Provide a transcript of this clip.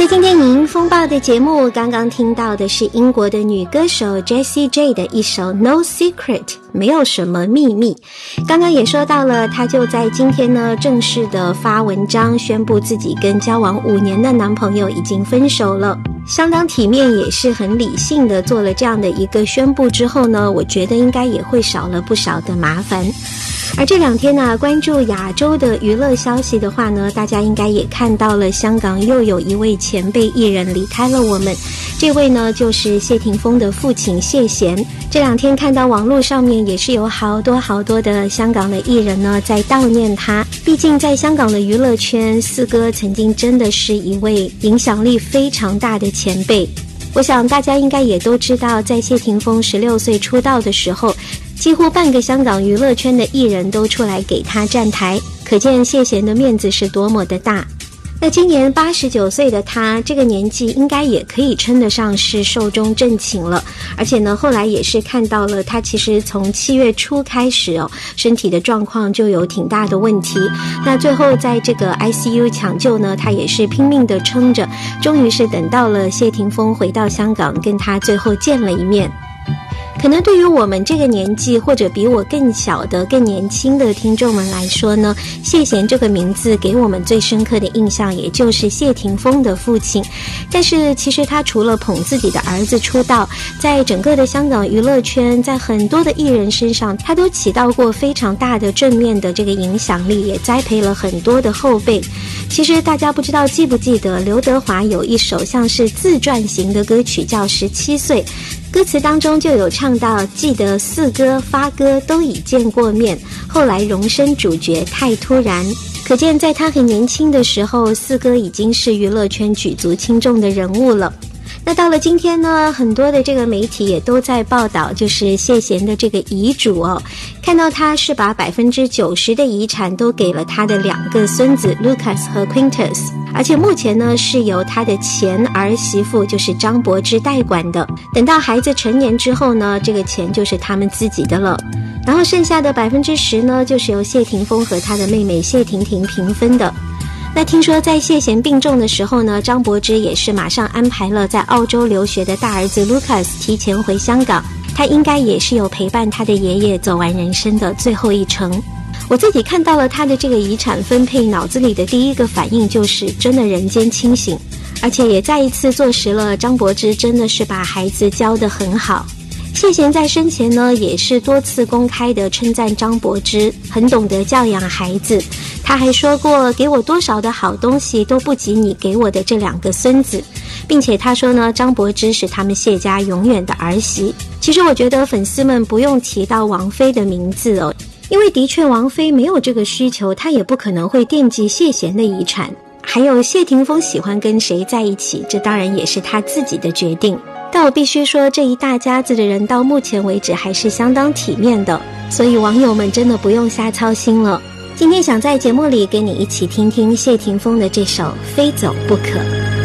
在今天影音风暴的节目，刚刚听到的是英国的女歌手 Jessie J 的一首 No Secret， 没有什么秘密。刚刚也说到了，她就在今天呢正式的发文章宣布自己跟交往5年的男朋友已经分手了，相当体面也是很理性的做了这样的一个宣布之后呢，我觉得应该也会少了不少的麻烦。而这2天呢，关注亚洲的娱乐消息的话呢，大家应该也看到了，香港又有一位前辈艺人离开了我们。这位呢就是谢霆锋的父亲谢贤。这2天看到网络上面也是有好多的香港的艺人呢在悼念他。毕竟在香港的娱乐圈，四哥曾经真的是一位影响力非常大的前辈。我想大家应该也都知道，在谢霆锋16岁出道的时候，几乎半个香港娱乐圈的艺人都出来给他站台，可见谢贤的面子是多么的大。那今年89岁的他，这个年纪应该也可以称得上是寿终正寝了。而且呢，后来也是看到了他其实从7月初开始身体的状况就有挺大的问题。那最后在这个 ICU 抢救呢，他也是拼命的撑着，终于是等到了谢霆锋回到香港，跟他最后见了一面。可能对于我们这个年纪或者比我更小的更年轻的听众们来说呢，谢贤这个名字给我们最深刻的印象也就是谢霆锋的父亲。但是其实他除了捧自己的儿子出道，在整个的香港娱乐圈，在很多的艺人身上，他都起到过非常大的正面的这个影响力，也栽培了很多的后辈。其实大家不知道记不记得，刘德华有一首像是自传型的歌曲叫17岁，歌词当中就有唱到，记得四哥发哥都已见过面，后来荣升主角太突然。可见在他很年轻的时候，四哥已经是娱乐圈举足轻重的人物了。那到了今天呢，很多的这个媒体也都在报道，就是谢贤的这个遗嘱看到他是把90%的遗产都给了他的2个孙子 Lucas 和 Quintus， 而且目前呢是由他的前儿媳妇就是张柏芝代管的。等到孩子成年之后呢，这个钱就是他们自己的了。然后剩下的10%呢，就是由谢霆锋和他的妹妹谢婷婷平分的。那听说在谢贤病重的时候呢，张柏芝也是马上安排了在澳洲留学的大儿子 Lucas 提前回香港，他应该也是有陪伴他的爷爷走完人生的最后一程。我自己看到了他的这个遗产分配，脑子里的第一个反应就是真的人间清醒，而且也再一次坐实了张柏芝真的是把孩子教得很好。谢贤在生前呢，也是多次公开的称赞张柏芝很懂得教养孩子。他还说过，给我多少的好东西都不及你给我的这2个孙子，并且他说呢，张柏芝是他们谢家永远的儿媳。其实我觉得粉丝们不用提到王菲的名字因为的确王菲没有这个需求，她也不可能会惦记谢贤的遗产。还有谢霆锋喜欢跟谁在一起，这当然也是他自己的决定。但我必须说，这一大家子的人到目前为止还是相当体面的，所以网友们真的不用瞎操心了。今天想在节目里跟你一起听听谢霆锋的这首《非走不可》。